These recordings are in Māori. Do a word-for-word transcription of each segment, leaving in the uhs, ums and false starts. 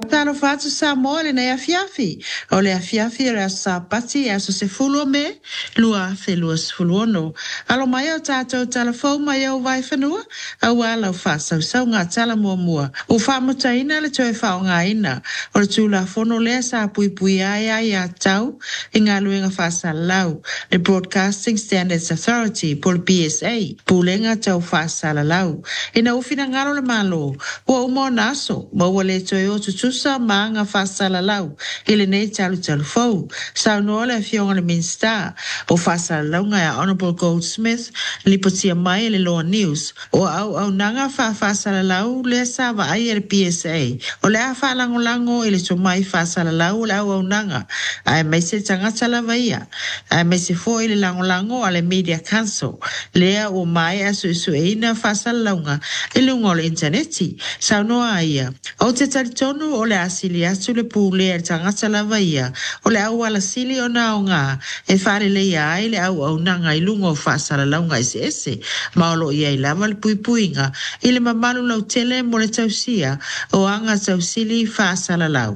Fatalo fatu sa mole na afiafi. O le afiafi le sa pati aso se fulo me lua fe lua sfuluono. Alo mai o tatou telefon mai o vai whanua. A wala o fa sau sau ngā tala mua mua. O fa mutaina le toe fa o ngā ina. O le tūla fono le sa pui pui ai ai a tau. I ngā luenga fa sa lau. Le Broadcasting Standards Authority po le B S A. Pulenga tau fa sa la lau. Ina ufina ngaro le malo. Ua umo naso. Maua le toe o tutusa maanga fa sa la lau. Ile nei talu talu fau. Sau noa le fionga le minsta. O fa sa la lau ngai a Honorable Goldsmith. Lipotia mai le Law News. O au au nanga fa fa sa la lau le sa va ai le P S A. O le a fa lango lango ile to mai fa sa la lau le au au nanga. Ai mai se tangata la vaia. Ai mai se fo ile lango lango ale Media Council. Lea o mai asu isu eina fa sa la launga. Ile ngole interneti. Sau noa aia. O te talitonu o le asili atu le pule e tangata la vaia. O le au ala sili o na o ngā. E whare le ia ai le au au nanga i lungo fa sa la launga ese ese. Maolo ia i lama le pui puinga. Ile mamalu lau tele mo le tausia. O anga tausili fa sa la lau.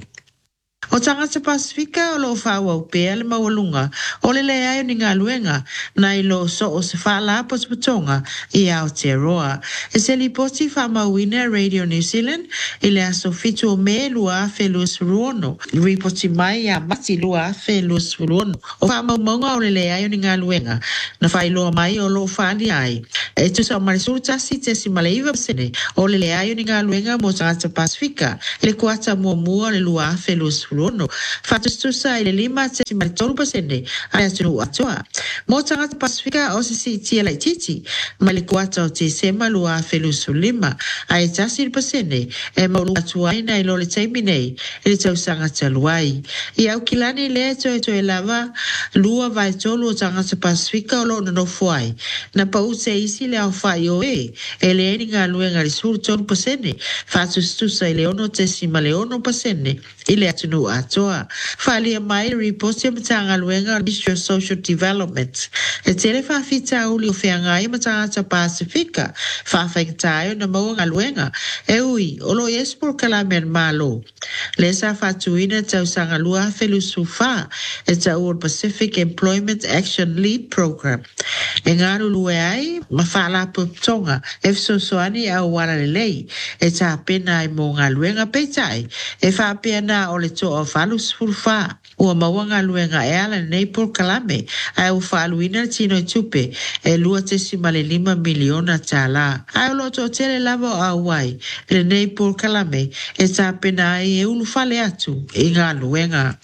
O tangata Pasifika o lo fa wa pea le mawalunga o le le ai ni ngā luenga na i lo so o se fa la pos putonga i Aotearoa. E se li poti fa mawina Radio New Zealand i le aso fitu o me lua fe luas ruono. Ripoti mai a mati lua fe luas ruono. O fa maunga o le le ai ni ngā luenga na fa iloa mai o lo fa ni ai. E tu sa marisuru tasi te si maleiva sene o le le ai ni ngā luenga mo tangata Pasifika i le kuata mua mua le lua fe luas ruono. Fatustusa i le lima te si maritolu pasene ai atunu atoa. Mo tangata Pasifika o se si tia lai titi ma le kuata o te sema lua fe luas lima ai tasi pasene e maulu atua ina i lo le taimi nei i le tausanga taluai. I au kilani le to e to e lava lua vai tolu o tangata Pasifika o lo no fuai. Na pa use isi le au fai o e e le eni ngā luenga le suru tolu pasene fatustusa i le ono te si ma le ono pasene i le atunu atoa. Falia mai riposi matanga luenga Ministry of Social Development. E tele whawhita uli o whiangai matanga Pasifika. Whawhaitai na maunga luenga. E ui, olo yespur kalamen malo. Lesa whatuina tau sanga lua felusu wha. E tau Pacific Employment Action Lead Program. E ngaru lue ai, mawhala putonga. E fsosoani au wala lelei. E ta pena i monga luenga peitai. E whapea na o le to o falus furfa. Ua mawanga luenga e ala nei por kalame. Ai u faluina tino i tupe. E lua te simale lima miliona tala. Ai o loto tele lava o awai. Le nei por kalame. E ta pena i e ulu fale atu. I ngā luenga.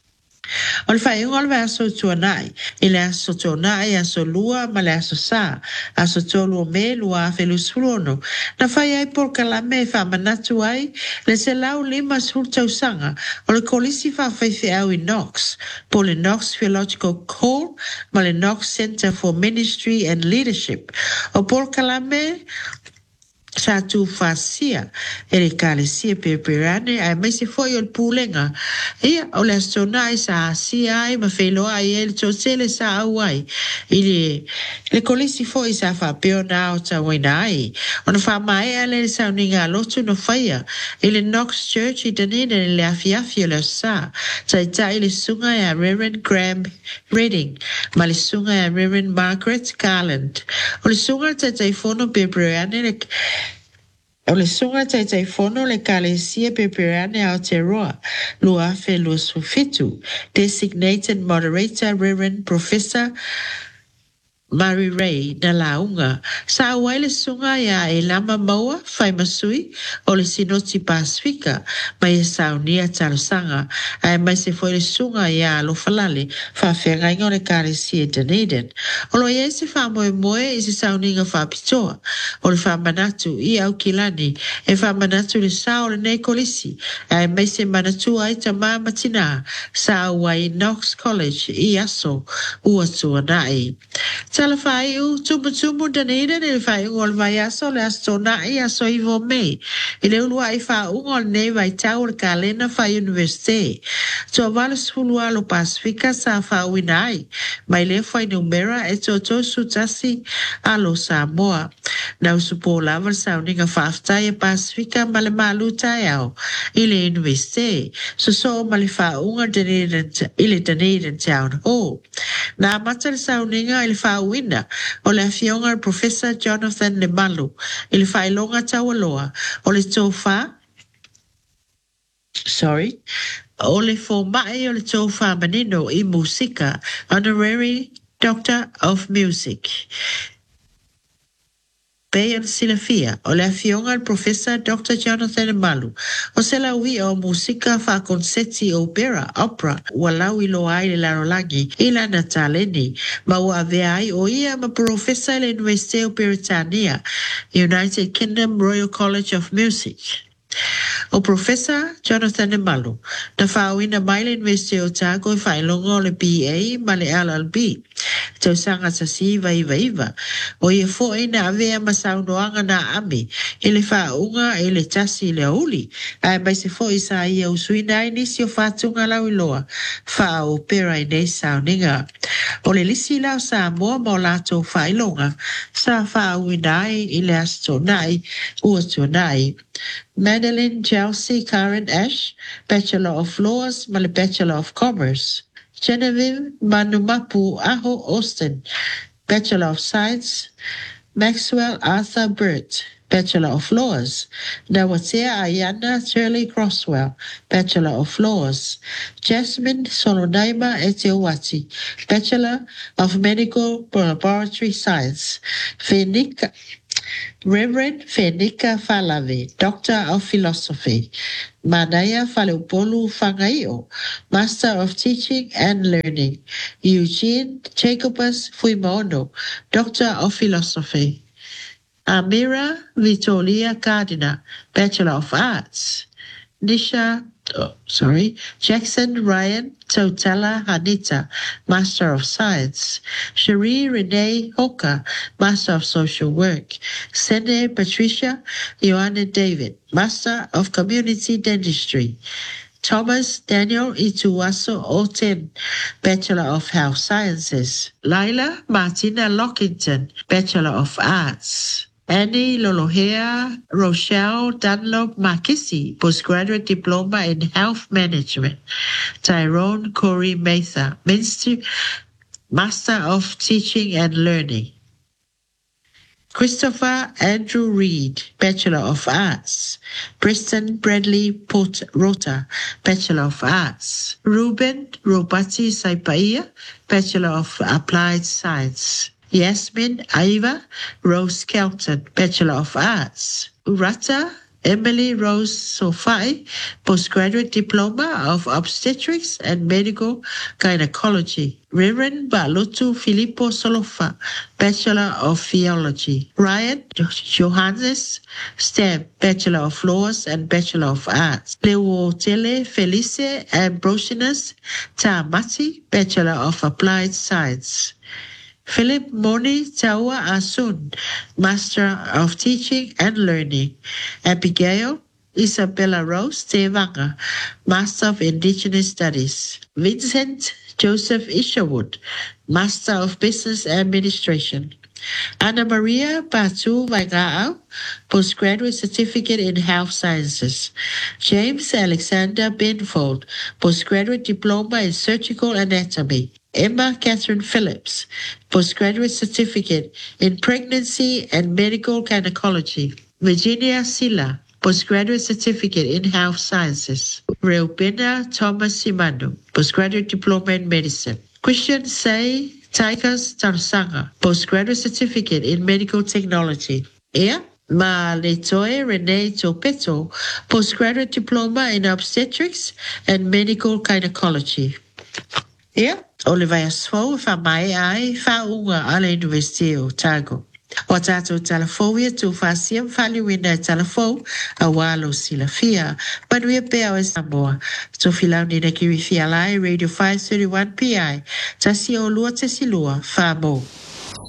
O le whai ingo le aso tuanai, i le aso tuanai aso lua ma le aso sa, aso tolu o me lua a whelu surono. Na whai ai por kalame e wha manatu ai, le se lau lima sul tausanga, o le kolisi wha whaife au i Knox, po le Knox Theological Call, ma le Knox Center for Ministry and Leadership. O por kalame, sa tu fasia e le kalesia peperane ai mai se foi o pulenga ia o le sonai sa sia ai ma felo ai el totele sa awai ile le kolisi foi sa fa peona o ta wainai ona fa mai ale sa ninga lotu no faia ile Knox Church i danina le afiafi le sa tai tai le sunga ya Reverend Graham Reading ma le sunga ya Reverend Margaret Garland o le sunga tai tai fono peperane le o le sunga tai tai fono le kalesia peperane Aotearoa lua fe lua sufitu designated moderator Reverend Professor Mary Ray na launga. Sa awai le sunga ya e lama maua fai masui o le sinoti Pasifika mai e saunia talosanga ai mai se foi le sunga ya lo falale fa whenga ingo le kare si e Dunedin. O lo ye se fa moe moe i se sauninga fa pitoa o le fa manatu i au kilani e fa manatu le sao le nei kolisi ai mai se manatu ai ta maa matina sa awai Knox College i aso ua tuanai. Tala fai u tumu tumu danida ni fai ungol vai aso le asto na i aso i vo mei. I le ulua i fa ungol nei vai tau le kalena fai universite. So vale sfulua lo Pasifika sa fa winai. Mai le fai numera e to to sutasi alo Samoa. Na usupo lava sa uninga fafta e Pasifika male malu tai au. I le universite. So so male fa unga danida ile danida town ho. Na matal sa uninga il fa wina o le afionga Professor Jonathan Lemalu il fa ilonga tawaloa o le tofa sorry o le fo mai o le tofa manino i musika honorary Doctor of Music Bayan Silafia o le afionga Professor Doctor Jonathan Lemalu o se la ui o musika fa concerti opera opera walau i loa i le larolangi i la nataleni ma ua vea ai o ia ma Professor le Universite o Britannia United Kingdom Royal College of Music o Professor Jonathan Lemalu na whauina mai le Universite o Tago i whailonga o le B A ma le L L B tau sanga sa si iwa iwa iwa o ia fo e na avea masaunoanga na ami i le whaunga e le tasi i le auli ai mai se fo i sa ia usuina i nisi o whatunga lau iloa wha o pera i nei sauninga o le lisi lau sa moa mo lato whailonga sa whauinai i le asto nai ua tu nai Madeline Chelsea Karen Ash, Bachelor of Laws, ma le Bachelor of Commerce. Genevieve Manumapu Aho Austin, Bachelor of Science. Maxwell Arthur Burt, Bachelor of Laws. Nawatea Ayana Shirley Crosswell, Bachelor of Laws. Jasmine Solonaima Etiowati, Bachelor of Medical Laboratory Science. Fenika Reverend Fenika Falave, Doctor of Philosophy. Manaya Falupolu Fangaio, Master of Teaching and Learning. Eugene Jacobus Fuimono, Doctor of Philosophy. Amira Vitolia Cardina, Bachelor of Arts. Nisha, oh, sorry, Jackson Ryan Totala Hanita, Master of Science. Cherie Renee Hoka, Master of Social Work. Sene Patricia Joanna David, Master of Community Dentistry. Thomas Daniel Ituaso Oten, Bachelor of Health Sciences. Lila Martina Lockington, Bachelor of Arts. Annie Lolohea Rochelle Dunlop Makisi, Postgraduate Diploma in Health Management. Tyrone Corey Matha, Ministry, Master of Teaching and Learning. Christopher Andrew Reed, Bachelor of Arts. Preston Bradley Pot Rota, Bachelor of Arts. Ruben Robati Saipaia, Bachelor of Applied Science. Yasmin Aiva Rose Kelton, Bachelor of Arts. Urata Emily Rose Sofai, Postgraduate Diploma of Obstetrics and Medical Gynecology. Reverend Balotu Filippo Solofa, Bachelor of Theology. Ryan Johannes Stem, Bachelor of Laws and Bachelor of Arts. Leotele Felice Ambrosianus Tamati, Bachelor of Applied Science. Philip Moni Taua Asun, Master of Teaching and Learning. Abigail Isabella Rose Tevanga, Master of Indigenous Studies. Vincent Joseph Isherwood, Master of Business Administration. Anna Maria Batu Vaigao, Postgraduate Certificate in Health Sciences. James Alexander Binfold, Postgraduate Diploma in Surgical Anatomy. Emma Catherine Phillips, Postgraduate Certificate in Pregnancy and Medical Gynecology. Virginia Silla, Postgraduate Certificate in Health Sciences. Reubena Thomas Simano, Postgraduate Diploma in Medicine. Christian Say Taikas Tarsanga, Postgraduate Certificate in Medical Technology. Ea Ma Letoe Renee Topeto, Postgraduate Diploma in Obstetrics and Medical Gynecology. Ea o le vai asfau fa mai ai fa unga ala University o Tago. O tato talafouia tu fasiam fali wina talafou a walo silafia, manuia pea o Samoa. Tu filau ni na kiri fia lai Radio five thirty-one P I, tasi o lua te silua, fa mo.